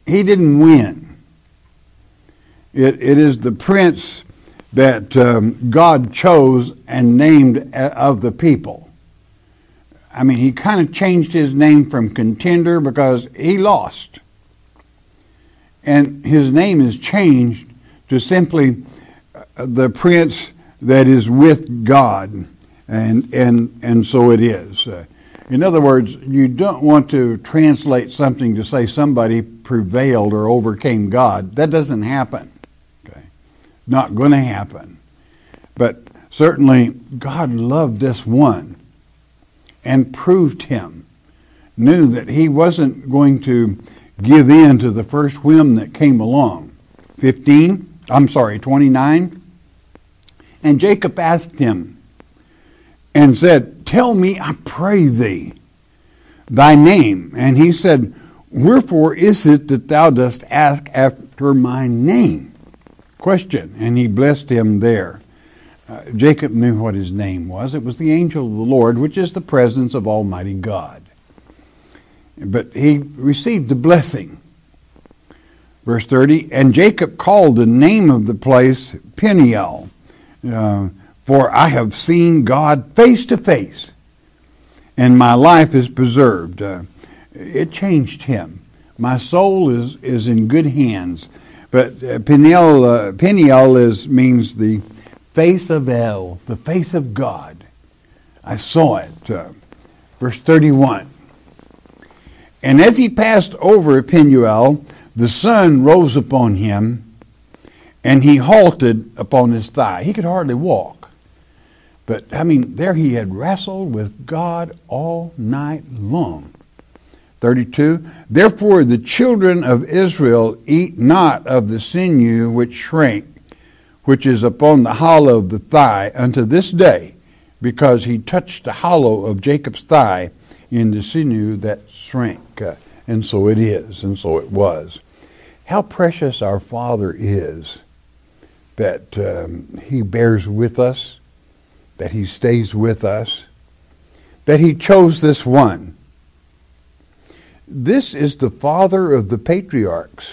he didn't win. It is the prince that God chose and named of the people. I mean, he kind of changed his name from contender because he lost. And his name is changed to simply the prince that is with God. And so it is. In other words, you don't want to translate something to say somebody prevailed or overcame God. That doesn't happen. Okay? Not going to happen. But certainly God loved this one and proved him, knew that he wasn't going to give in to the first whim that came along. 29. And Jacob asked him and said, "Tell me, I pray thee, thy name." And he said, "Wherefore is it that thou dost ask after my name?" Question. And he blessed him there. Jacob knew what his name was. It was the angel of the Lord, which is the presence of Almighty God. But he received the blessing. Verse 30, and Jacob called the name of the place Peniel, for I have seen God face to face, and my life is preserved. It changed him. My soul is in good hands. But Peniel means the face of El, the face of God. I saw it. Verse 31. And as he passed over Peniel, the sun rose upon him, and he halted upon his thigh. He could hardly walk. But, there he had wrestled with God all night long. 32, therefore the children of Israel eat not of the sinew which shrank, which is upon the hollow of the thigh unto this day, because he touched the hollow of Jacob's thigh in the sinew that shrank. And so it is, and so it was. How precious our Father is, that he bears with us, that he stays with us, that he chose this one. This is the father of the patriarchs.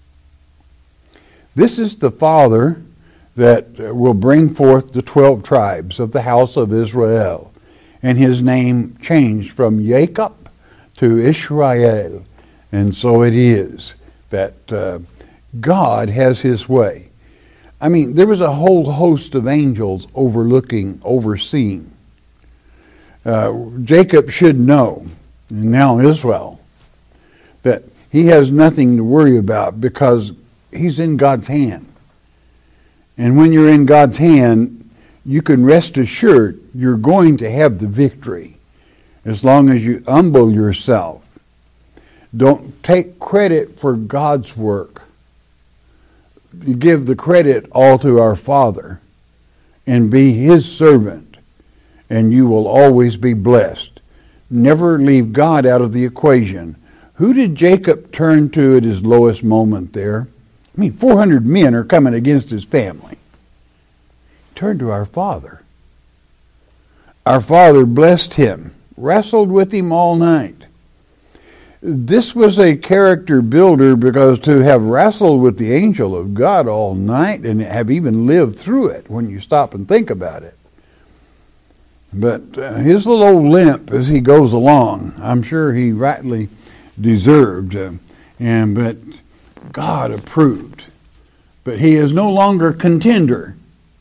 This is the father that will bring forth the 12 tribes of the house of Israel. And his name changed from Jacob to Israel. And so it is that God has his way. There was a whole host of angels overseeing. Jacob should know, and now Israel, that he has nothing to worry about because he's in God's hand. And when you're in God's hand, you can rest assured you're going to have the victory as long as you humble yourself. Don't take credit for God's work. You give the credit all to our Father and be his servant, and you will always be blessed. Never leave God out of the equation. Who did Jacob turn to at his lowest moment there? 400 men are coming against his family. Turn to our Father. Our Father blessed him, wrestled with him all night. This was a character builder, because to have wrestled with the angel of God all night and have even lived through it when you stop and think about it. But his little old limp as he goes along, I'm sure he rightly deserved, but God approved. But he is no longer contender.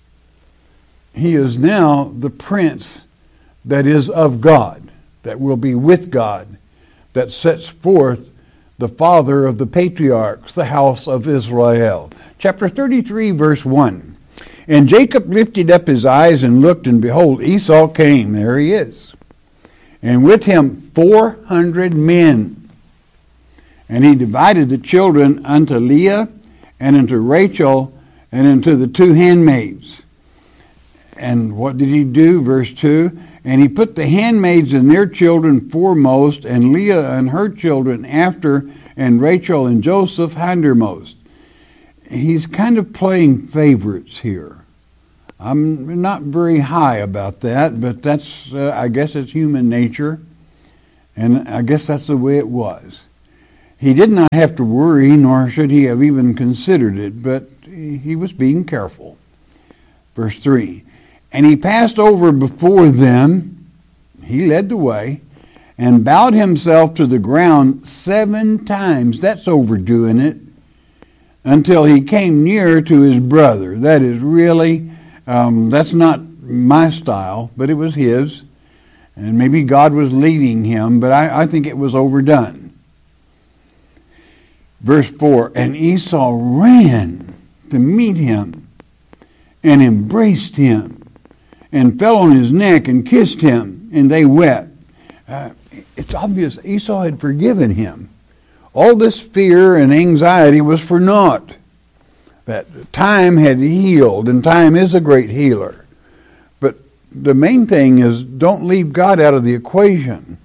He is now the prince that is of God, that will be with God, that sets forth the father of the patriarchs, the house of Israel. Chapter 33, verse 1. And Jacob lifted up his eyes and looked, and behold, Esau came. There he is. And with him 400 men. And he divided the children unto Leah and unto Rachel and unto the 2 handmaids. And what did he do? Verse 2, and he put the handmaids and their children foremost, and Leah and her children after, and Rachel and Joseph hindermost. He's kind of playing favorites here. I'm not very high about that, but that's, I guess it's human nature, and I guess that's the way it was. He did not have to worry, nor should he have even considered it, but he was being careful. Verse 3, and he passed over before them, he led the way, and bowed himself to the ground 7 times. That's overdoing it. Until he came near to his brother. That is really, that's not my style, but it was his. And maybe God was leading him, but I think it was overdone. Verse 4, and Esau ran to meet him and embraced him and fell on his neck and kissed him, and they wept. It's obvious Esau had forgiven him. All this fear and anxiety was for naught. That time had healed, and time is a great healer. But the main thing is, don't leave God out of the equation.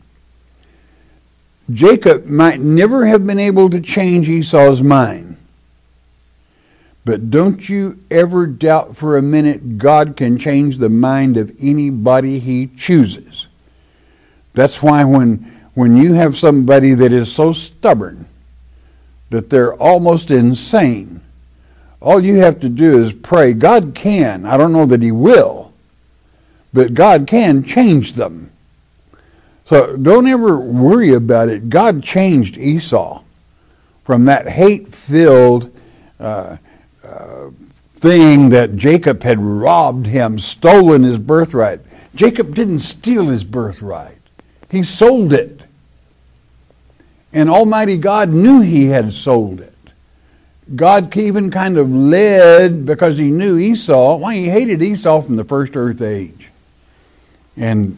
Jacob might never have been able to change Esau's mind. But don't you ever doubt for a minute God can change the mind of anybody he chooses. That's why when you have somebody that is so stubborn that they're almost insane, all you have to do is pray. God can. I don't know that he will, but God can change them. So don't ever worry about it. God changed Esau from that hate-filled thing that Jacob had robbed him, stolen his birthright. Jacob didn't steal his birthright. He sold it. And Almighty God knew he had sold it. God even kind of led, because he knew Esau. Why, he hated Esau from the first earth age. And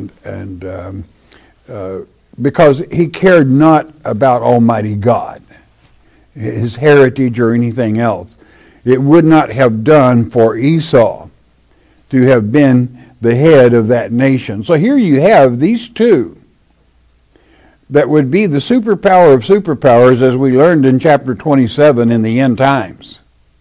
because he cared not about Almighty God, his heritage or anything else. It would not have done for Esau to have been the head of that nation. So here you have these two that would be the superpower of superpowers, as we learned in chapter 27 in the end times.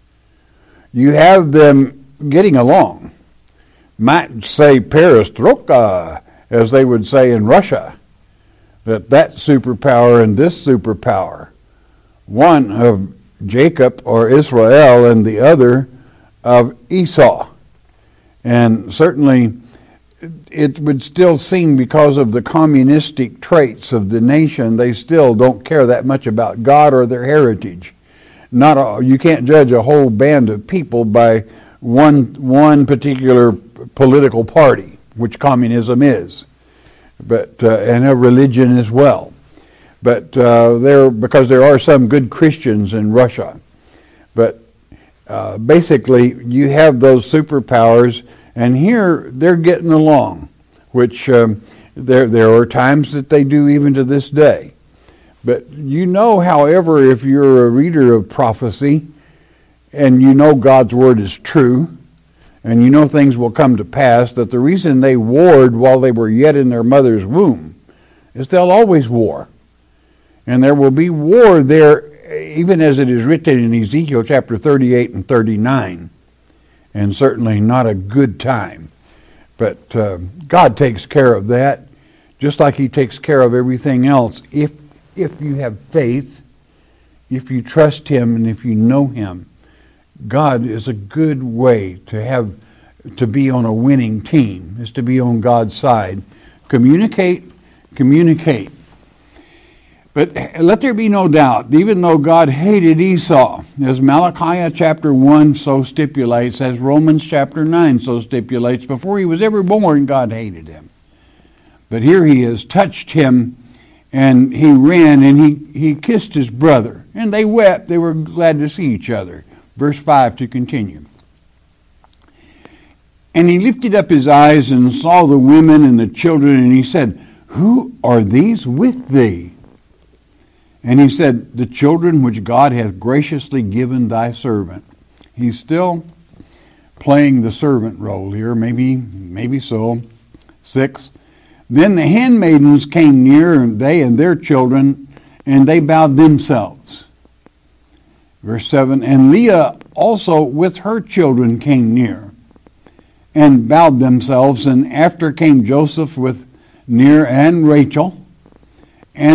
You have them getting along. Might say perestroika, as they would say in Russia, that superpower and this superpower, one of Jacob or Israel and the other of Esau. And certainly it would still seem, because of the communistic traits of the nation, they still don't care that much about God or their heritage. You can't judge a whole band of people by one particular political party, which communism is, but and a religion as well. But because there are some good Christians in Russia, but basically you have those superpowers. And here they're getting along, which there are times that they do even to this day. But you know, however, if you're a reader of prophecy and you know God's word is true and you know things will come to pass, that the reason they warred while they were yet in their mother's womb is they'll always war. And there will be war there, even as it is written in Ezekiel chapter 38 and 39. And certainly not a good time. But God takes care of that, just like he takes care of everything else. If you have faith, if you trust him, and if you know him, God is a good way to be on a winning team, is to be on God's side. Communicate. But let there be no doubt, even though God hated Esau, as Malachi chapter 1 so stipulates, as Romans chapter 9 so stipulates, before he was ever born, God hated him. But here he has touched him, and he ran, and he kissed his brother. And they wept. They were glad to see each other. Verse 5 to continue. And he lifted up his eyes and saw the women and the children, and he said, Who are these with thee? And he said, The children which God hath graciously given thy servant. He's still playing the servant role here, maybe so. 6. Then the handmaidens came near, and they and their children, and they bowed themselves. Verse 7, and Leah also with her children came near, and bowed themselves, and after came Joseph with near, and Rachel, and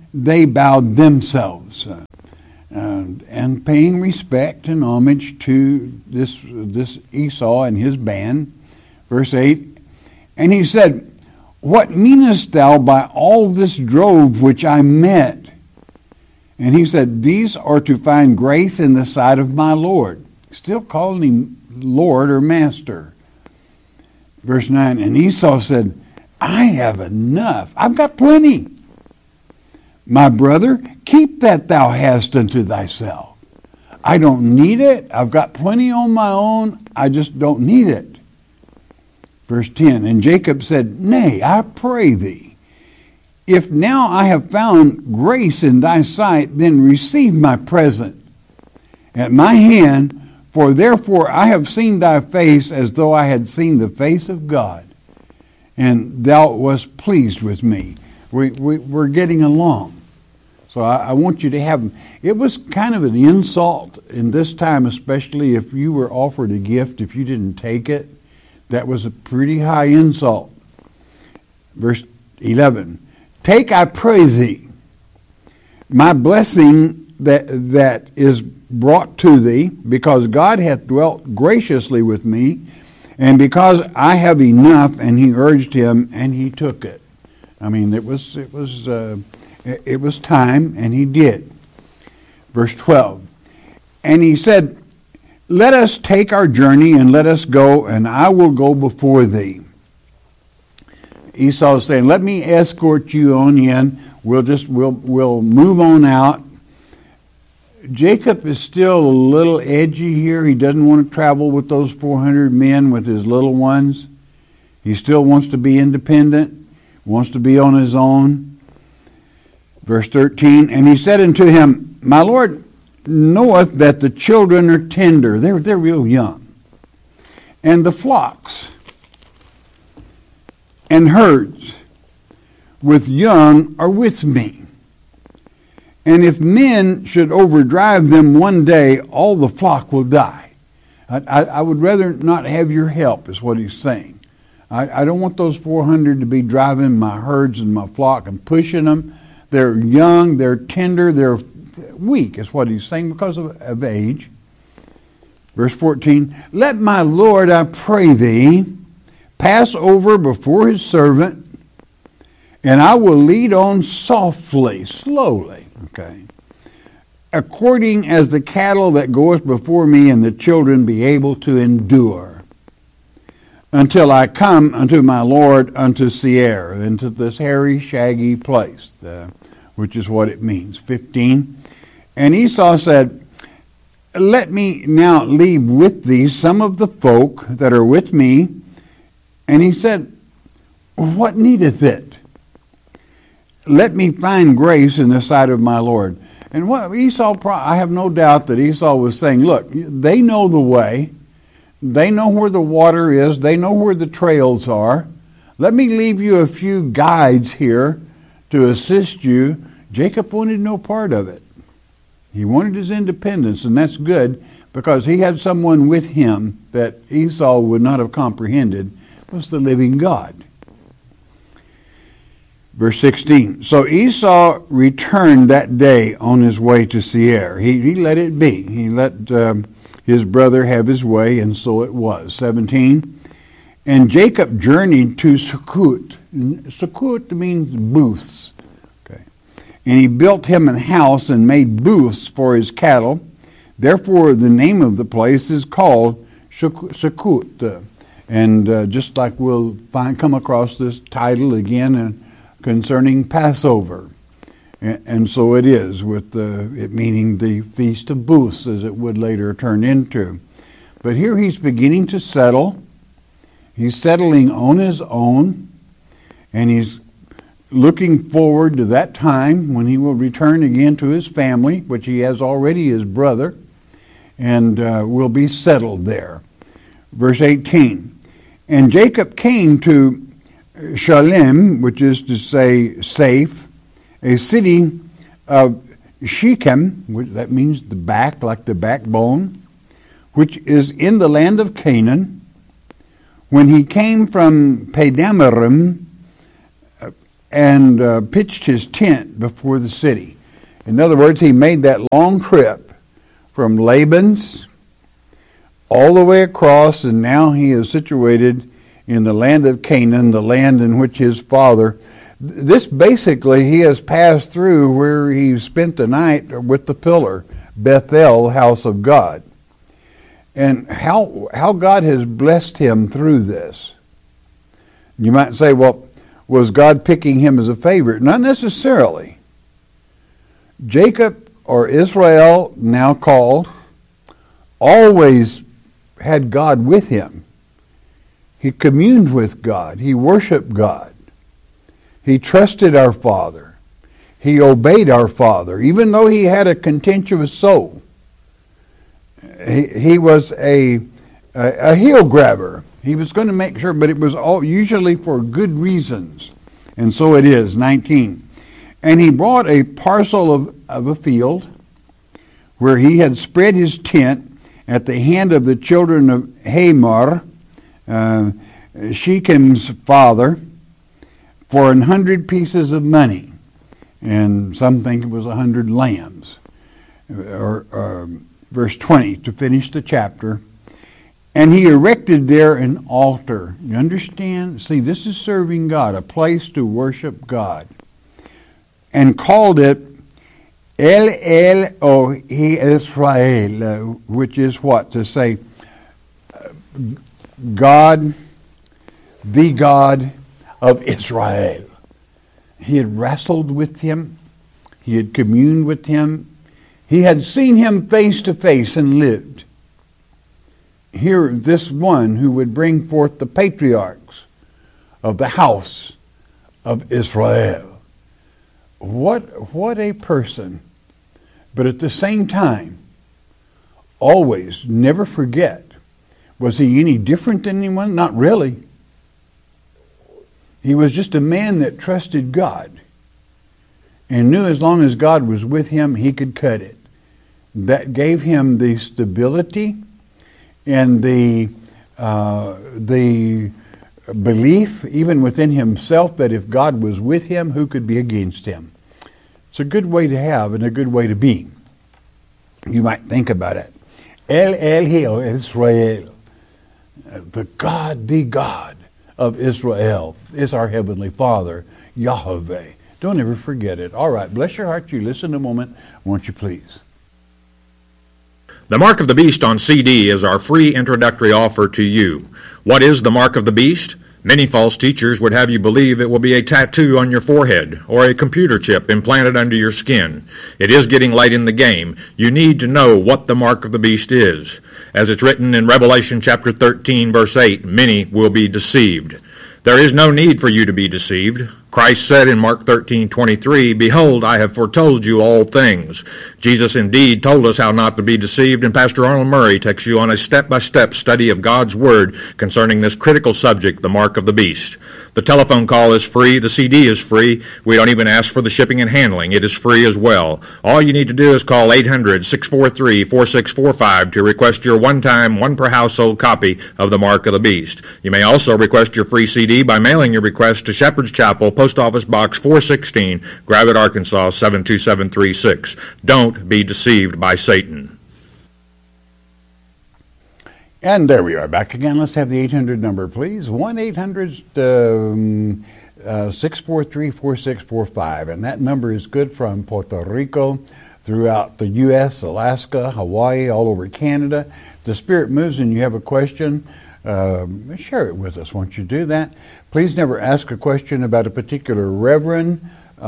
they bowed themselves, and paying respect and homage to this Esau and his band. Verse 8, and he said, what meanest thou by all this drove which I met? And he said, these are to find grace in the sight of my Lord. Still calling him Lord or Master. Verse 9, and Esau said, I have enough. I've got plenty. My brother, keep that thou hast unto thyself. I don't need it. I've got plenty on my own. I just don't need it. Verse 10, and Jacob said, nay, I pray thee, if now I have found grace in thy sight, then receive my present at my hand, for therefore I have seen thy face as though I had seen the face of God, and thou wast pleased with me. We're getting along. So I want you to have, it was kind of an insult in this time, especially if you were offered a gift, if you didn't take it. That was a pretty high insult. Verse 11, take, I pray thee, my blessing that is brought to thee, because God hath dwelt graciously with me, and because I have enough. And he urged him, and he took it. I mean, it was time, and he did. Verse 12, and he said, let us take our journey, and let us go, and I will go before thee. Esau is saying, let me escort you on in. We'll move on out. Jacob is still a little edgy here. He doesn't want to travel with those 400 men with his little ones. He still wants to be independent, wants to be on his own. Verse 13, and he said unto him, my Lord knoweth that the children are tender. They're real young. And the flocks and herds with young are with me. And if men should overdrive them one day, all the flock will die. I would rather not have your help, is what he's saying. I don't want those 400 to be driving my herds and my flock and pushing them. They're young, they're tender, they're weak, is what he's saying, because of age. Verse 14, let my Lord, I pray thee, pass over before his servant, and I will lead on softly, slowly, okay, according as the cattle that goeth before me, and the children be able to endure, until I come unto my Lord, unto Seir, into this hairy, shaggy place, which is what it means. 15, and Esau said, let me now leave with thee some of the folk that are with me. And he said, what needeth it? Let me find grace in the sight of my Lord. And what Esau, I have no doubt that Esau was saying, look, they know the way. They know where the water is. They know where the trails are. Let me leave you a few guides here to assist you. Jacob wanted no part of it. He wanted his independence, and that's good, because he had someone with him that Esau would not have comprehended, was the living God. Verse 16, so Esau returned that day on his way to Seir. He let it be. He let his brother have his way, and so it was. 17, and Jacob journeyed to Sukkot. Sukkot means booths. And he built him a house and made booths for his cattle. Therefore, the name of the place is called Sukkot. And just like we'll come across this title again concerning Passover. And so it is, with it meaning the Feast of Booths, as it would later turn into. But here he's beginning to settle. He's settling on his own. And he's looking forward to that time when he will return again to his family, which he has already his brother, and will be settled there. Verse 18, and Jacob came to Shalem, which is to say safe, a city of Shechem, which that means the back, like the backbone, which is in the land of Canaan. When he came from Padamarim, and pitched his tent before the city. In other words, he made that long trip from Laban's all the way across, and now he is situated in the land of Canaan, the land in which his father, this basically he has passed through where he spent the night with the pillar, Bethel, house of God. And how God has blessed him through this. You might say, well, was God picking him as a favorite? Not necessarily. Jacob, or Israel, now called, always had God with him. He communed with God. He worshiped God. He trusted our Father. He obeyed our Father, even though he had a contentious soul. He was a heel grabber. He was going to make sure, but it was all usually for good reasons. And so it is, 19. And he brought a parcel of a field where he had spread his tent at the hand of the children of Hamor, Shechem's father, for 100 pieces of money. And some think it was 100 lambs. Or verse 20, to finish the chapter. And he erected there an altar. You understand? See, this is serving God, a place to worship God. And called it El Elohi Israel, which is what? To say, God, the God of Israel. He had wrestled with him. He had communed with him. He had seen him face to face and lived. Here, this one who would bring forth the patriarchs of the house of Israel. What a person. But at the same time, always, never forget, was he any different than anyone? Not really. He was just a man that trusted God and knew as long as God was with him, he could cut it. That gave him the stability and the belief, even within himself, that if God was with him, who could be against him? It's a good way to have and a good way to be. You might think about it. El Elohi Israel, the God of Israel is our Heavenly Father, Yahweh. Don't ever forget it. All right, bless your heart. You listen a moment, won't you please? The Mark of the Beast on CD is our free introductory offer to you. What is the Mark of the Beast? Many false teachers would have you believe it will be a tattoo on your forehead or a computer chip implanted under your skin. It is getting late in the game. You need to know what the Mark of the Beast is. As it's written in Revelation chapter 13, verse 8, many will be deceived. There is no need for you to be deceived. Christ said in Mark 13:23, "Behold, I have foretold you all things." Jesus indeed told us how not to be deceived, and Pastor Arnold Murray takes you on a step-by-step study of God's Word concerning this critical subject, the Mark of the Beast. The telephone call is free. The CD is free. We don't even ask for the shipping and handling. It is free as well. All you need to do is call 800-643-4645 to request your one-time, one-per-household copy of the Mark of the Beast. You may also request your free CD by mailing your request to Shepherd's Chapel, Post Office Box 416, Gravette, Arkansas 72736. Don't be deceived by Satan. And there we are, back again. Let's have the 800 number, please. 1-800-643-4645. And that number is good from Puerto Rico, throughout the U.S., Alaska, Hawaii, all over Canada. If the Spirit moves and you have a question, share it with us. Won't you do that? Please never ask a question about a particular reverend,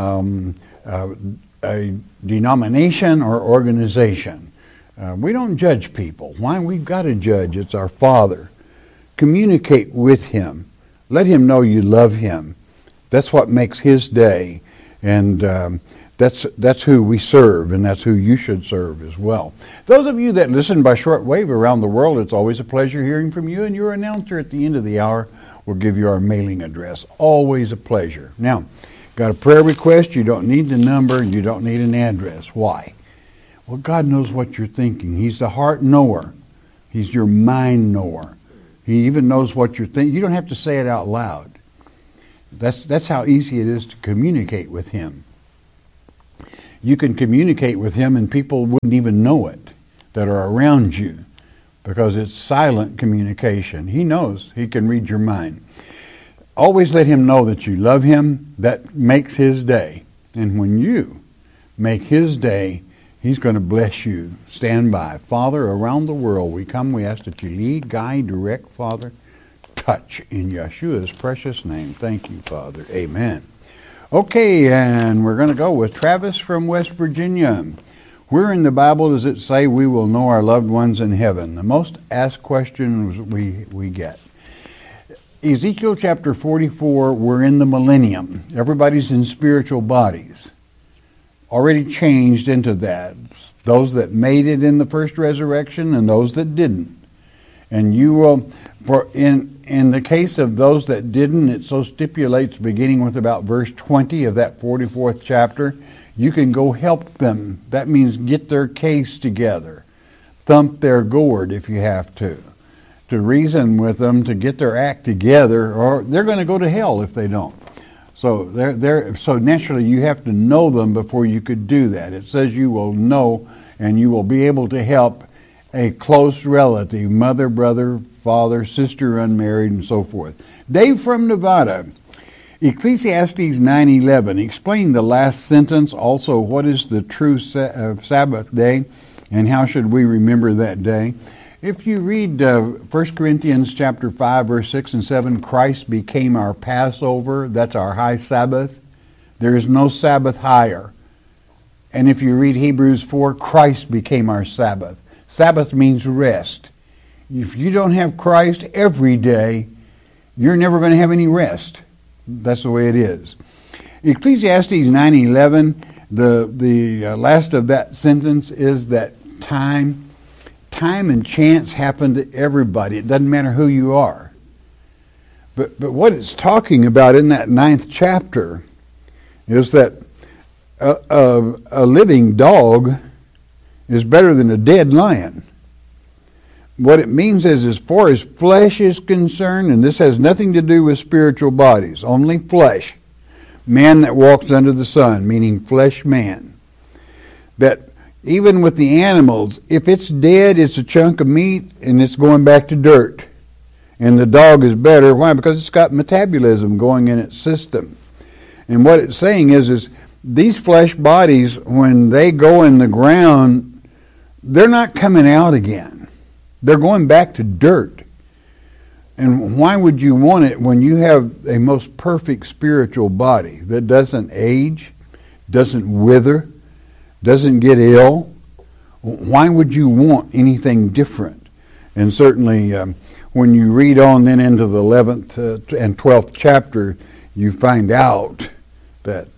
a denomination, or organization. We don't judge people. Why? We've got to judge. It's our Father. Communicate with Him. Let Him know you love Him. That's what makes His day. And that's who we serve, and that's who you should serve as well. Those of you that listen by shortwave around the world, it's always a pleasure hearing from you, and your announcer at the end of the hour will give you our mailing address. Always a pleasure. Now, got a prayer request? You don't need the number, and you don't need an address. Why? Well, God knows what you're thinking. He's the heart knower. He's your mind knower. He even knows what you're thinking. You don't have to say it out loud. That's how easy it is to communicate with him. You can communicate with him and people wouldn't even know it that are around you because it's silent communication. He knows. He can read your mind. Always let him know that you love him. That makes his day. And when you make his day, he's going to bless you. Stand by. Father, around the world we come, we ask that you lead, guide, direct, Father. Touch in Yeshua's precious name. Thank you, Father. Amen. Okay, and we're going to go with Travis from West Virginia. Where in the Bible does it say we will know our loved ones in heaven? The most asked questions we get. Ezekiel chapter 44, we're in the millennium. Everybody's in spiritual bodies. Already changed into that. Those that made it in the first resurrection and those that didn't. And you will, in the case of those that didn't, it so stipulates, beginning with about verse 20 of that 44th chapter, you can go help them. That means get their case together. Thump their gourd if you have to reason with them, to get their act together, or they're going to go to hell if they don't. So so naturally you have to know them before you could do that. It says you will know and you will be able to help a close relative, mother, brother, father, sister, unmarried, and so forth. Dave from Nevada. Ecclesiastes 9:11. Explain the last sentence. Also, what is the true Sabbath day and how should we remember that day? If you read 1 Corinthians chapter 5, verse 6 and 7, Christ became our Passover. That's our high Sabbath. There is no Sabbath higher. And if you read Hebrews 4, Christ became our Sabbath. Sabbath means rest. If you don't have Christ every day, you're never going to have any rest. That's the way it is. Ecclesiastes 9:11, the last of that sentence is that time and chance happen to everybody. It doesn't matter who you are. But what it's talking about in that 9th chapter is that a living dog is better than a dead lion. What it means is, as far as flesh is concerned, and this has nothing to do with spiritual bodies, only flesh, man that walks under the sun, meaning flesh man, that even with the animals, if it's dead, it's a chunk of meat and it's going back to dirt. And the dog is better. Why? Because it's got metabolism going in its system. And what it's saying is these flesh bodies, when they go in the ground, they're not coming out again. They're going back to dirt. And why would you want it when you have a most perfect spiritual body that doesn't age, doesn't wither, doesn't get ill? Why would you want anything different? And certainly when you read on then into the 11th and 12th chapter, you find out that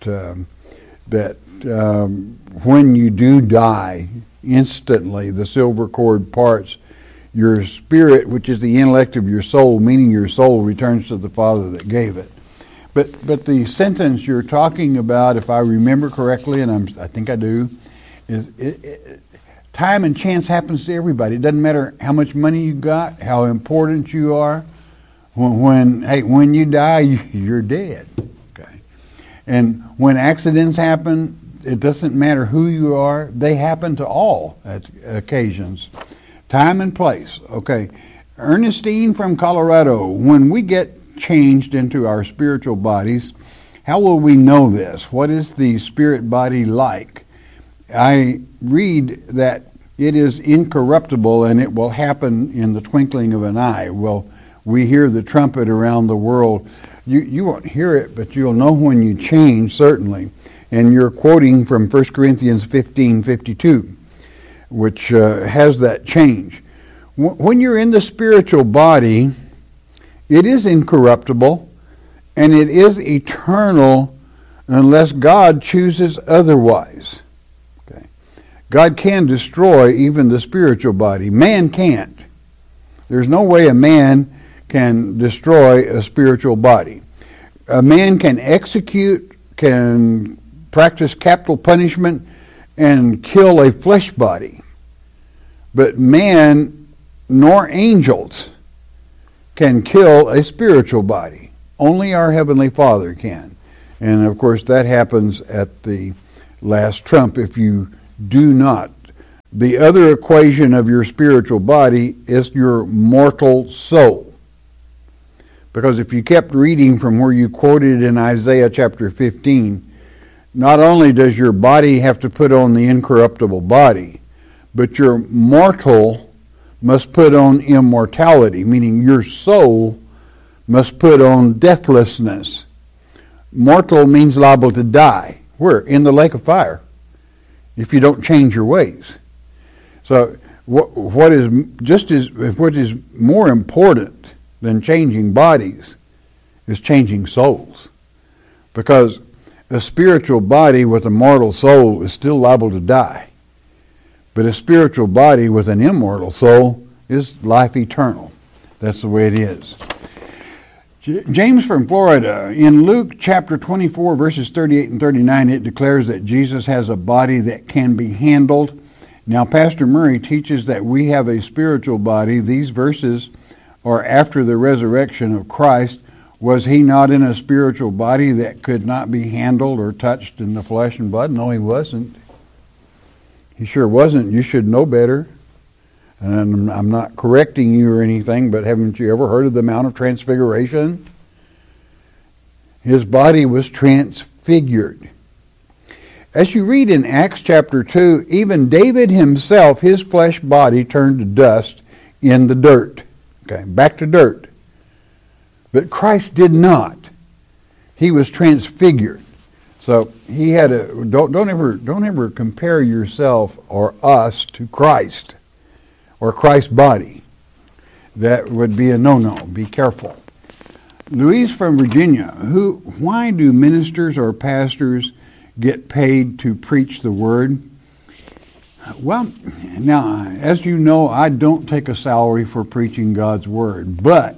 when you do die, instantly the silver cord parts. Your spirit, which is the intellect of your soul, meaning your soul, returns to the Father that gave it. But the sentence you're talking about, if I remember correctly, and I think I do, is time and chance happens to everybody. It doesn't matter how much money you got, how important you are. When you die, you're dead. Okay, and when accidents happen, it doesn't matter who you are. They happen to all at occasions. Time and place. Okay. Ernestine from Colorado. When we get changed into our spiritual bodies, how will we know this? What is the spirit body like? I read that it is incorruptible and it will happen in the twinkling of an eye. Well, we hear the trumpet around the world. You won't hear it, but you'll know when you change, certainly. And you're quoting from 1 Corinthians 15:52. Which has that change. When you're in the spiritual body, it is incorruptible and it is eternal unless God chooses otherwise. Okay. God can destroy even the spiritual body. Man can't. There's no way a man can destroy a spiritual body. A man can execute, can practice capital punishment, and kill a flesh body. But man nor angels can kill a spiritual body. Only our Heavenly Father can. And of course that happens at the last trump if you do not. The other equation of your spiritual body is your mortal soul. Because if you kept reading from where you quoted in Isaiah chapter 15, not only does your body have to put on the incorruptible body, but your mortal must put on immortality, meaning your soul must put on deathlessness. Mortal means liable to die. Where? In the lake of fire, if you don't change your ways. So what is more important than changing bodies is changing souls. Because a spiritual body with a mortal soul is still liable to die. But a spiritual body with an immortal soul is life eternal. That's the way it is. James from Florida, in Luke chapter 24, verses 38 and 39, it declares that Jesus has a body that can be handled. Now, Pastor Murray teaches that we have a spiritual body. These verses are after the resurrection of Christ. Was he not in a spiritual body that could not be handled or touched in the flesh and blood? No, he wasn't. He sure wasn't. You should know better. And I'm not correcting you or anything, but haven't you ever heard of the Mount of Transfiguration? His body was transfigured. As you read in Acts chapter 2, even David himself, his flesh body turned to dust in the dirt. Okay, back to dirt. But Christ did not. He was transfigured. So he had a don't ever compare yourself or us to Christ or Christ's body. That would be a no-no. Be careful. Louise from Virginia, why do ministers or pastors get paid to preach the word? Well, now, as you know, I don't take a salary for preaching God's word, but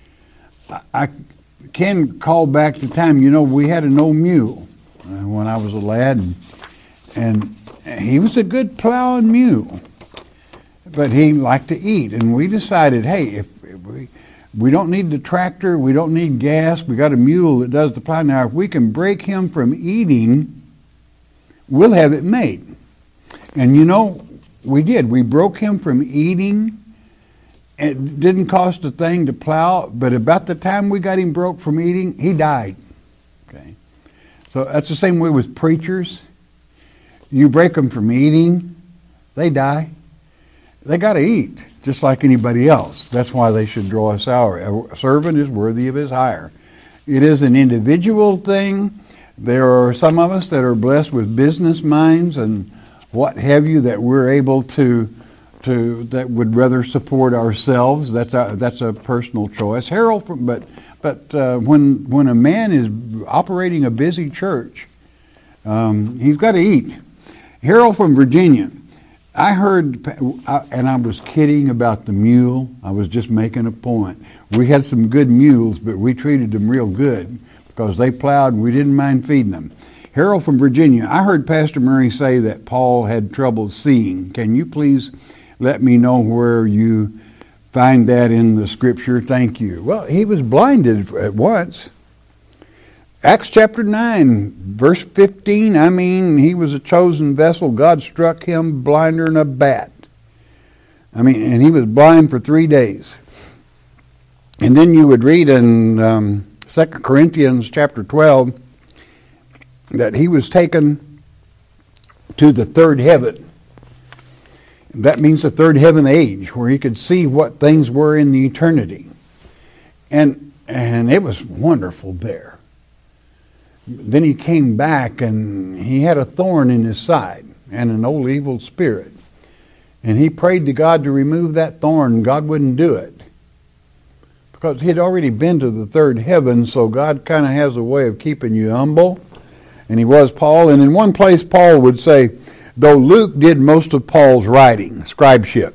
I can call back the time. You know, we had an old mule when I was a lad, and he was a good plowing mule, but he liked to eat, and we decided, hey, if we don't need the tractor, we don't need gas, we got a mule that does the plowing. Now, if we can break him from eating, we'll have it made. And you know, we did. We broke him from eating. It didn't cost a thing to plow, but about the time we got him broke from eating, he died. Okay, so that's the same way with preachers. You break them from eating, they die. They got to eat, just like anybody else. That's why they should draw a salary. A servant is worthy of his hire. It is an individual thing. There are some of us that are blessed with business minds and what have you, that we're able to that would rather support ourselves. That's a personal choice. But when a man is operating a busy church, he's got to eat. Harold from Virginia, I heard, and I was kidding about the mule. I was just making a point. We had some good mules, but we treated them real good because they plowed and we didn't mind feeding them. Harold from Virginia, I heard Pastor Murray say that Paul had trouble seeing. Can you please let me know where you find that in the scripture? Thank you. Well, he was blinded at once. Acts chapter 9, verse 15, he was a chosen vessel. God struck him blinder than a bat. And he was blind for 3 days. And then you would read in 2 Corinthians chapter 12 that he was taken to the third heaven. That means the third heaven age, where he could see what things were in the eternity. And it was wonderful there. Then he came back and he had a thorn in his side and an old evil spirit. And he prayed to God to remove that thorn, and God wouldn't do it. Because he had already been to the third heaven, so God kind of has a way of keeping you humble. And he was Paul. And in one place Paul would say, though Luke did most of Paul's writing, scribeship.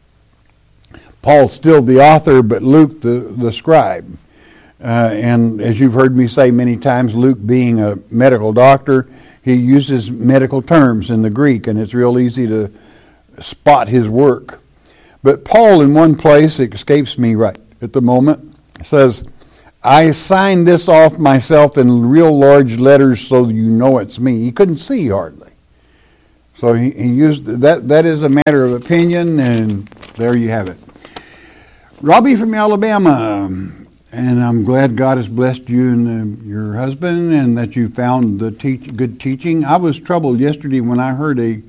Paul's still the author, but Luke the scribe. And as you've heard me say many times, Luke being a medical doctor, he uses medical terms in the Greek, and it's real easy to spot his work. But Paul, in one place, it escapes me right at the moment, says, I signed this off myself in real large letters so you know it's me. He couldn't see hardly. So he used that. That is a matter of opinion, and there you have it. Robbie from Alabama, and I'm glad God has blessed you and your husband, and that you found the good teaching. I was troubled yesterday when I heard a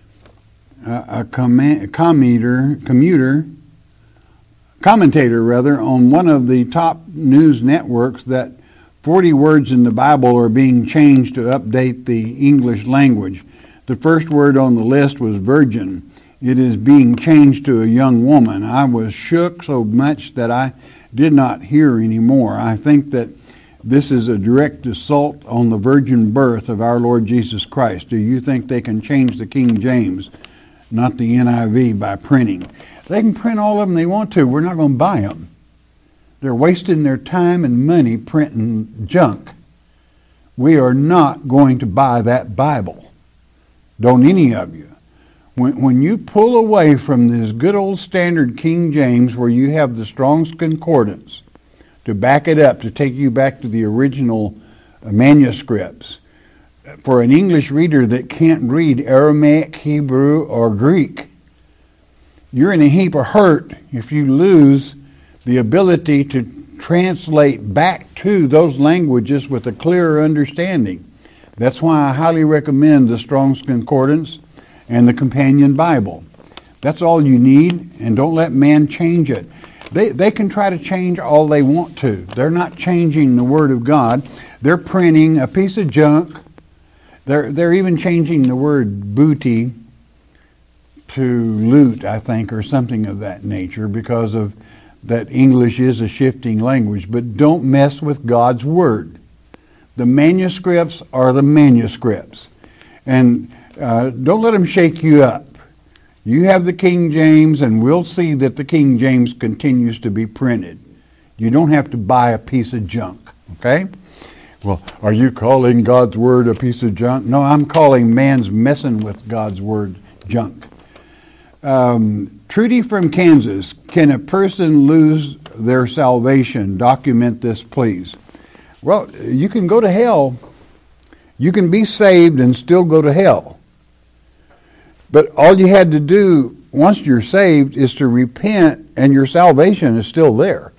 commentator on one of the top news networks that 40 words in the Bible are being changed to update the English language. The first word on the list was virgin. It is being changed to a young woman. I was shook so much that I did not hear anymore. I think that this is a direct assault on the virgin birth of our Lord Jesus Christ. Do you think they can change the King James, not the NIV, by printing? They can print all of them they want to. We're not going to buy them. They're wasting their time and money printing junk. We are not going to buy that Bible. Don't any of you. When you pull away from this good old standard King James, where you have the Strong's Concordance to back it up, to take you back to the original manuscripts, for an English reader that can't read Aramaic, Hebrew, or Greek, you're in a heap of hurt if you lose the ability to translate back to those languages with a clearer understanding. That's why I highly recommend the Strong's Concordance and the Companion Bible. That's all you need, and don't let man change it. They can try to change all they want to. They're not changing the Word of God. They're printing a piece of junk. They're even changing the word booty to loot, I think, or something of that nature, because of that English is a shifting language. But don't mess with God's Word. The manuscripts are the manuscripts. And don't let them shake you up. You have the King James, and we'll see that the King James continues to be printed. You don't have to buy a piece of junk, okay? Well, are you calling God's Word a piece of junk? No, I'm calling man's messing with God's Word junk. Trudy from Kansas, can a person lose their salvation? Document this, please. Well, you can go to hell. You can be saved and still go to hell. But all you had to do once you're saved is to repent, and your salvation is still there.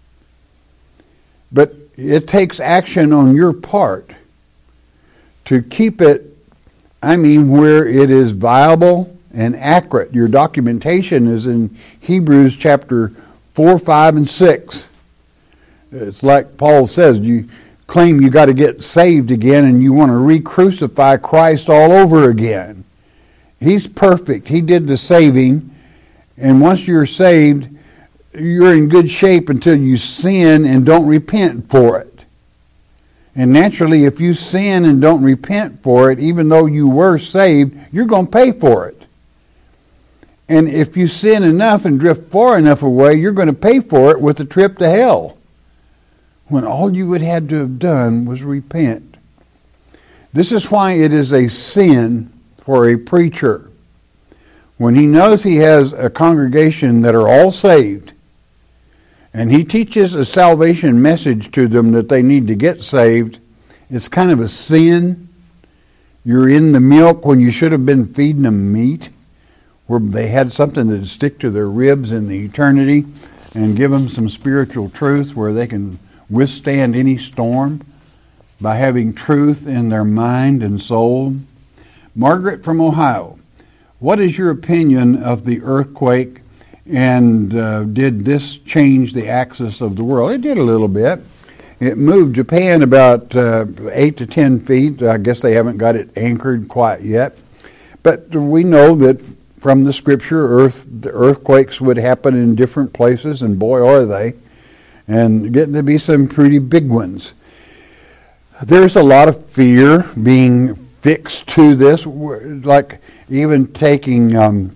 But it takes action on your part to keep it, where it is viable and accurate. Your documentation is in Hebrews chapter 4, 5, and 6. It's like Paul says, you claim you got to get saved again, and you want to re-crucify Christ all over again. He's perfect. He did the saving, and once you're saved, you're in good shape until you sin and don't repent for it. And naturally, if you sin and don't repent for it, even though you were saved, you're going to pay for it. And if you sin enough and drift far enough away, you're going to pay for it with a trip to hell, when all you would have to have done was repent. This is why it is a sin for a preacher, when he knows he has a congregation that are all saved, and he teaches a salvation message to them that they need to get saved, it's kind of a sin. You're in the milk when you should have been feeding them meat, where they had something that would stick to their ribs in the eternity and give them some spiritual truth where they can withstand any storm by having truth in their mind and soul. Margaret from Ohio, what is your opinion of the earthquake, and did this change the axis of the world? It did a little bit. It moved Japan about 8 to 10 feet. I guess they haven't got it anchored quite yet. But we know that from the scripture, the earthquakes would happen in different places, and boy, are they. And getting to be some pretty big ones. There's a lot of fear being fixed to this, like even taking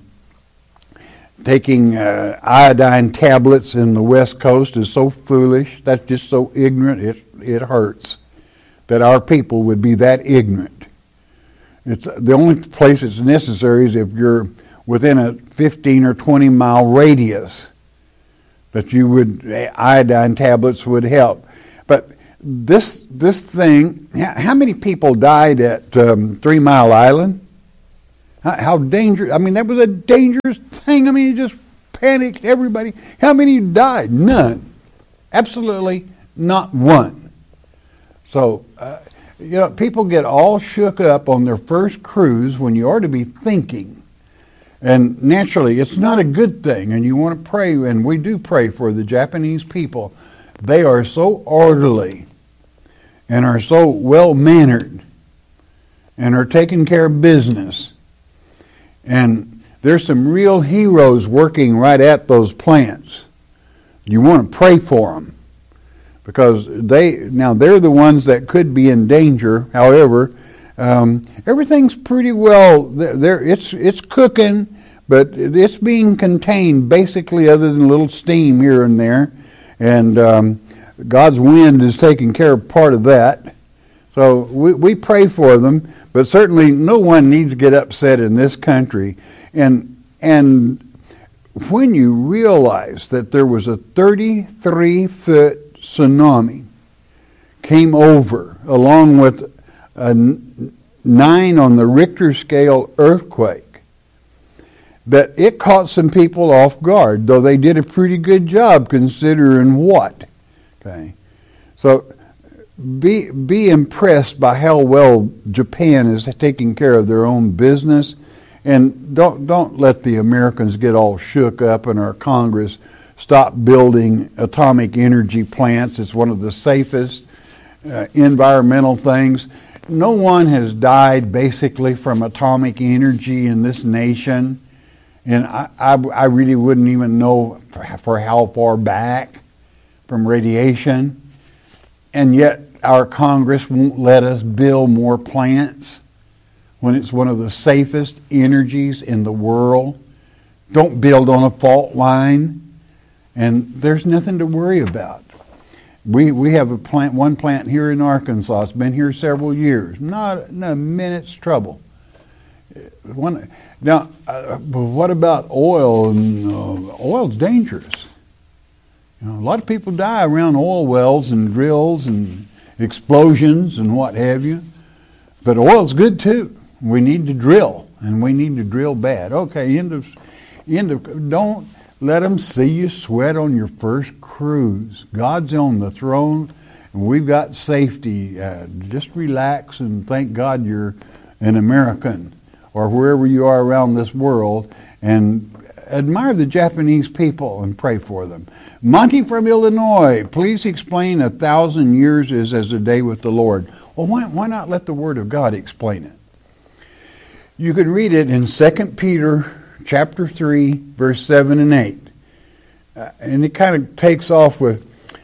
iodine tablets in the West Coast is so foolish. That's just so ignorant. It hurts that our people would be that ignorant. It's the only place it's necessary is if you're within a 15 or 20 mile radius that iodine tablets would help. But this thing, how many people died at 3 Mile Island? How dangerous, I mean, that was a dangerous thing. I mean, it just panicked everybody. How many died? None. Absolutely not one. So, people get all shook up on their first cruise when you ought to be thinking. And naturally, it's not a good thing, and you want to pray, and we do pray for the Japanese people. They are so orderly and are so well-mannered and are taking care of business. And there's some real heroes working right at those plants. You want to pray for them because they're the ones that could be in danger. However, everything's pretty well there. It's cooking, but it's being contained basically, other than a little steam here and there. And God's wind is taking care of part of that. So we pray for them, but certainly no one needs to get upset in this country. And when you realize that there was a 33-foot tsunami came over, along with a 9 on the Richter scale earthquake, that it caught some people off guard, though they did a pretty good job considering what. Okay, so be impressed by how well Japan is taking care of their own business, and don't let the Americans get all shook up and our Congress stop building atomic energy plants. It's one of the safest environmental things. No one has died basically from atomic energy in this nation, and I really wouldn't even know for how far back from radiation, and yet our Congress won't let us build more plants when it's one of the safest energies in the world. Don't build on a fault line, and there's nothing to worry about. We have one plant here in Arkansas. It's been here several years. Not a minute's trouble. Now, what about oil? Oil's dangerous. A lot of people die around oil wells and drills and explosions and what have you. But oil's good too. We need to drill, and we need to drill bad. Okay, end of. Don't let them see you sweat on your first cruise. God's on the throne, and we've got safety. Just relax and thank God you're an American, or wherever you are around this world, and admire the Japanese people and pray for them. Monty from Illinois, please explain 1,000 years is as a day with the Lord. Well, why not let the Word of God explain it? You can read it in 2 Peter chapter 3, verse 7 and 8. And it kind of takes off with,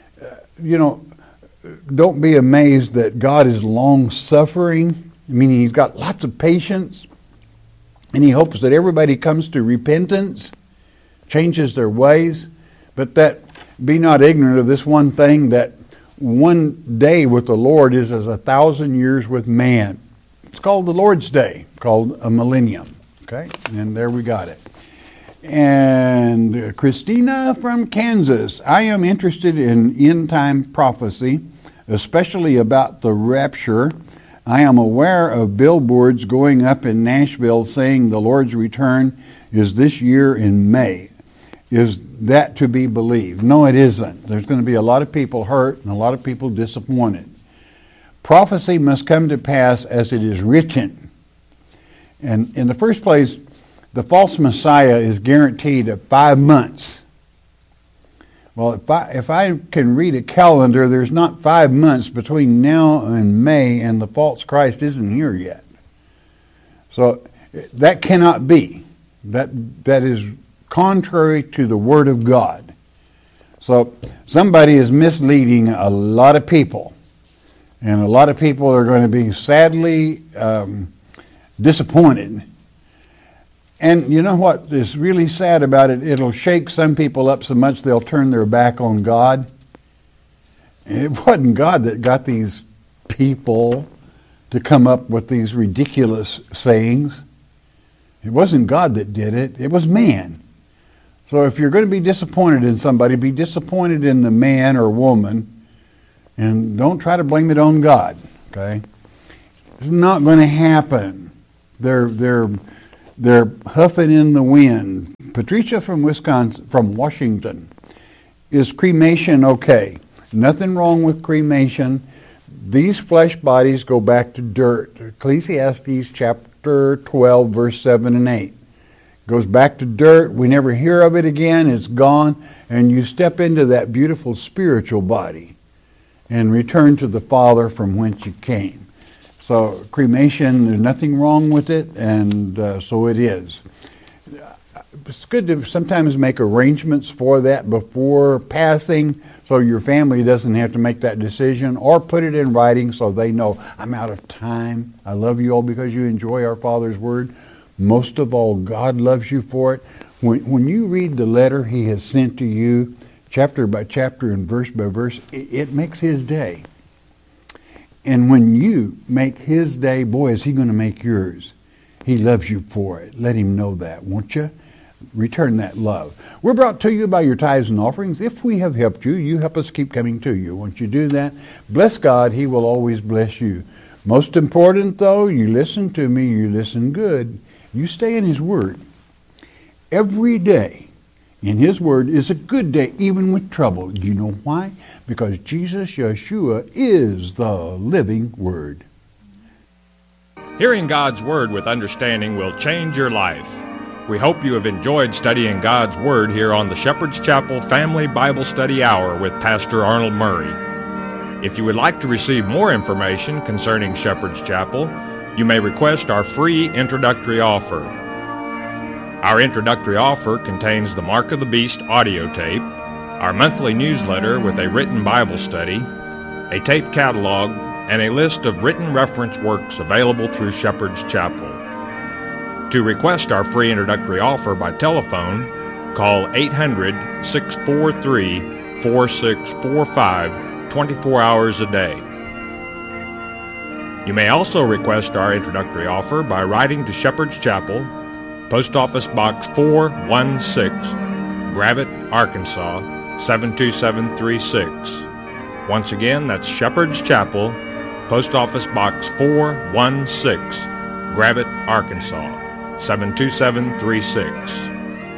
don't be amazed that God is long-suffering, meaning He's got lots of patience, and He hopes that everybody comes to repentance, changes their ways, but that be not ignorant of this one thing, that one day with the Lord is as 1,000 years with man. It's called the Lord's Day, called a millennium. Okay, and there we got it. And Christina from Kansas, I am interested in end-time prophecy, especially about the rapture. I am aware of billboards going up in Nashville saying the Lord's return is this year in May. Is that to be believed? No, it isn't. There's going to be a lot of people hurt and a lot of people disappointed. Prophecy must come to pass as it is written. And in the first place, the false Messiah is guaranteed at 5 months. Well, if I can read a calendar, there's not 5 months between now and May, and the false Christ isn't here yet. So that cannot be. That is contrary to the Word of God. So somebody is misleading a lot of people. And a lot of people are going to be sadly disappointed. And you know what is really sad about it? It'll shake some people up so much they'll turn their back on God. And it wasn't God that got these people to come up with these ridiculous sayings. It wasn't God that did it. It was man. So if you're going to be disappointed in somebody, be disappointed in the man or woman And don't try to blame it on God, okay? It's not going to happen. They're huffing in the wind. Patricia from Washington, is cremation okay? Nothing wrong with cremation. These flesh bodies go back to dirt. Ecclesiastes chapter 12, verse 7 and 8. Goes back to dirt. We never hear of it again. It's gone. And you step into that beautiful spiritual body and return to the Father from whence you came. So cremation, there's nothing wrong with it, and so it is. It's good to sometimes make arrangements for that before passing so your family doesn't have to make that decision, or put it in writing so they know, I'm out of time. I love you all because you enjoy our Father's Word. Most of all, God loves you for it. When you read the letter He has sent to you, chapter by chapter and verse by verse, it makes His day. And when you make His day, boy, is He going to make yours. He loves you for it. Let Him know that, won't you? Return that love. We're brought to you by your tithes and offerings. If we have helped you, you help us keep coming to you. Once you do that, bless God. He will always bless you. Most important, though, you listen to me. You listen good. You stay in His Word. Every day in His Word is a good day, even with trouble. You know why? Because Jesus, Yeshua, is the living Word. Hearing God's Word with understanding will change your life. We hope you have enjoyed studying God's Word here on the Shepherd's Chapel Family Bible Study Hour with Pastor Arnold Murray. If you would like to receive more information concerning Shepherd's Chapel, you may request our free introductory offer. Our introductory offer contains the Mark of the Beast audio tape, our monthly newsletter with a written Bible study, a tape catalog, and a list of written reference works available through Shepherd's Chapel. To request our free introductory offer by telephone, call 800-643-4645 24 hours a day. You may also request our introductory offer by writing to Shepherd's Chapel, Post Office Box 416, Gravette, Arkansas 72736. Once again, that's Shepherd's Chapel, Post Office Box 416, Gravette, Arkansas 72736.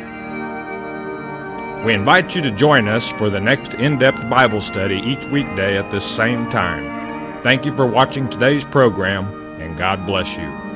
We invite you to join us for the next in-depth Bible study each weekday at this same time. Thank you for watching today's program, and God bless you.